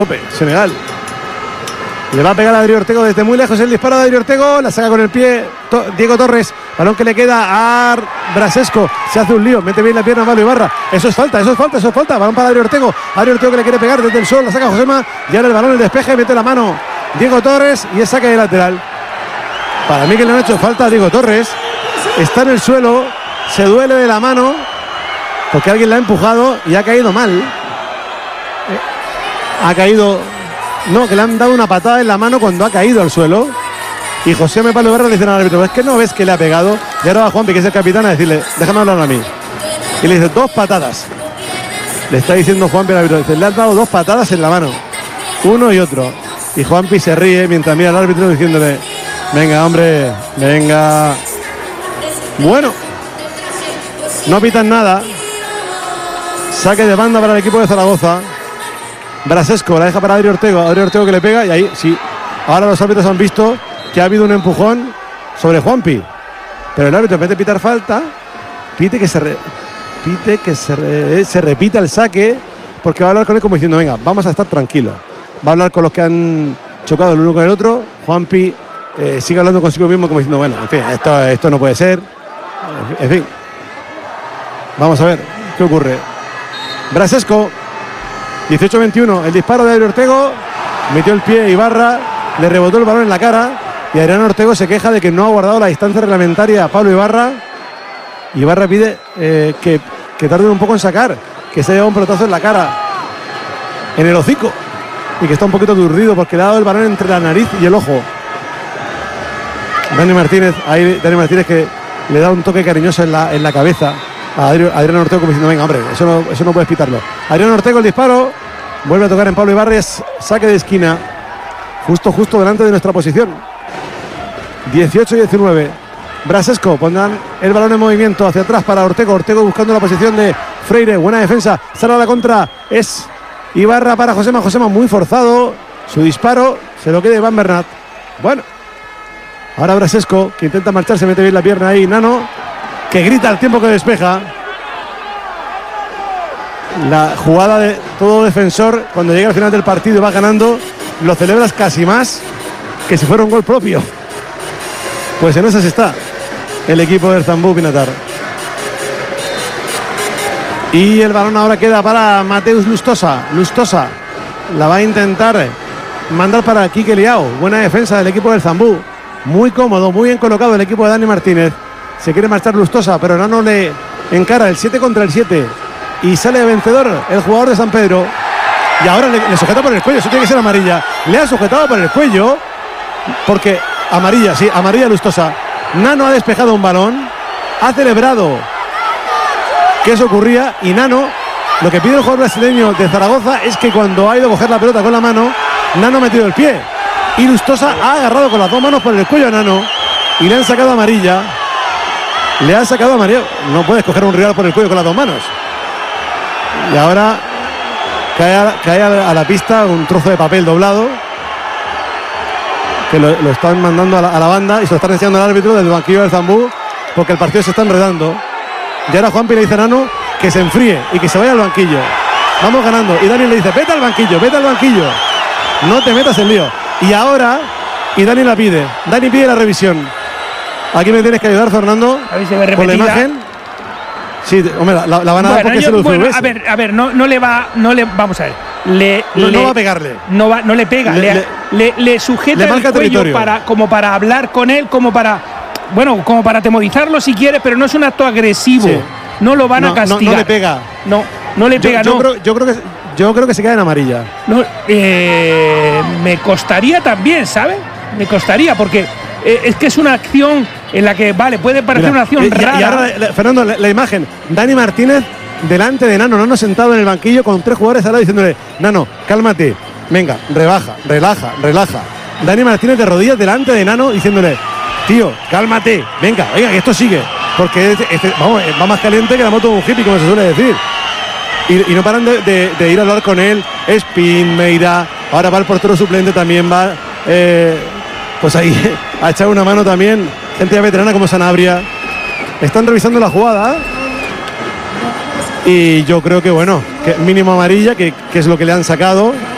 Senegal. Le va a pegar a Adri Ortego desde muy lejos el disparo de Adri Ortego. La saca con el pie Diego Torres. Balón que le queda a Brasesco. Se hace un lío. Mete bien la pierna a Pablo Ibarra. Eso es falta. Balón para Adri Ortego. Adri Ortego que le quiere pegar desde el suelo. La saca Josema. Y ahora el balón, el despeje. Mete la mano Diego Torres. Y es saque de lateral. Para mí que le han hecho falta a Diego Torres. Está en el suelo. Se duele de la mano. Porque alguien la ha empujado y ha caído mal. Ha caído... No, que le han dado una patada en la mano cuando ha caído al suelo. Y José Pablo Ibarra le dice al árbitro: es que no ves que le ha pegado. Y ahora va Juanpi, que es el capitán, a decirle: déjame hablar a mí. Y le dice: 2 patadas. Le está diciendo Juanpi al árbitro: dice, le han dado 2 patadas en la mano, uno y otro. Y Juanpi se ríe mientras mira al árbitro diciéndole: venga, hombre, venga. Bueno, no pitan nada. Saque de banda para el equipo de Zaragoza. Brasesco la deja para Adri Ortego que le pega, y ahí sí. Ahora los árbitros han visto que ha habido un empujón sobre Juanpi, pero el árbitro, en vez de pitar falta, pide que se repita el saque, porque va a hablar con él como diciendo: venga, vamos a estar tranquilos. Va a hablar con los que han chocado el uno con el otro. Juanpi sigue hablando consigo mismo como diciendo: bueno, en fin, esto no puede ser. En fin, vamos a ver qué ocurre. Brasesco, 18-21, el disparo de Adri Ortego, metió el pie Ibarra, le rebotó el balón en la cara, y Adrián Ortego se queja de que no ha guardado la distancia reglamentaria a Pablo Ibarra. Ibarra pide que tarde un poco en sacar, que se ha llevado un pelotazo en la cara, en el hocico, y que está un poquito aturdido porque le ha dado el balón entre la nariz y el ojo. Dani Martínez que le da un toque cariñoso en la cabeza a Adrián Ortego, como diciendo: venga, hombre, eso no puedes pitarlo. Adrián Ortego, el disparo, vuelve a tocar en Pablo Ibarra, es saque de esquina, justo delante de nuestra posición. 18-19. Brasesco pondrán el balón en movimiento hacia atrás para Ortego buscando la posición de Freire. Buena defensa, sale a la contra, es Ibarra para Josema muy forzado, su disparo se lo queda Iván Bernat. Bueno, ahora Brasesco, que intenta marcharse, mete bien la pierna ahí Nano, que grita al tiempo que despeja. La jugada de todo defensor, cuando llega al final del partido y va ganando, lo celebras casi más que si fuera un gol propio. Pues en esas está el equipo del Zambú Pinatar. Y el balón ahora queda para Mateus Lustosa. Lustosa la va a intentar mandar para Quique Liao. Buena defensa del equipo del Zambú. Muy cómodo, muy bien colocado el equipo de Dani Martínez. Se quiere marchar Lustosa, pero Nano le encara el 7 contra el 7. Y sale vencedor el jugador de San Pedro. Y ahora le sujeta por el cuello. Eso tiene que ser amarilla. Le ha sujetado por el cuello. Porque amarilla, sí, amarilla Lustosa. Nano ha despejado un balón. Ha celebrado que eso ocurría. Y Nano, lo que pide el jugador brasileño de Zaragoza es que cuando ha ido a coger la pelota con la mano, Nano ha metido el pie. Y Lustosa ha agarrado con las 2 manos por el cuello a Nano. Y le han sacado amarilla. Le han sacado amarilla. No puedes coger a un rival por el cuello con las 2 manos. Y ahora cae a la pista un trozo de papel doblado, que lo están mandando a la banda y se lo están enseñando al árbitro del banquillo del Zambú, porque el partido se está enredando. Y ahora Juanpi le dice a Nano que se enfríe y que se vaya al banquillo. Vamos ganando. Y Dani le dice: vete al banquillo. No te metas en lío. Y ahora, Dani la pide. Dani pide la revisión. Aquí me tienes que ayudar, Fernando, a ver si ve con la imagen. Sí, hombre, la van a dar porque es el UCVS. Bueno, a ver, no le vamos a ver. No va a pegarle. No le pega. Le sujeta el cuello como para hablar con él, como para atemorizarlo si quiere, pero no es un acto agresivo. Sí. No lo van a castigar. No le pega. No le pega, Yo creo que se queda en amarilla. No, me costaría también, ¿sabes? Me costaría, porque es que es una acción en la que, vale, puede parecer una acción rara. Y ahora, Fernando, la imagen. Dani Martínez delante de Nano sentado en el banquillo con 3 jugadores al lado diciéndole: Nano, cálmate, venga, relaja. Dani Martínez de rodillas delante de Nano diciéndole: tío, cálmate, venga, que esto sigue. Porque va más caliente que la moto de un hippie, como se suele decir. Y no paran de ir a hablar con él. Espín, Meira, ahora va el portero suplente, también va pues ahí a echar una mano también gente ya veterana como Sanabria. Están revisando la jugada y yo creo que, bueno, que mínimo amarilla, que es lo que le han sacado.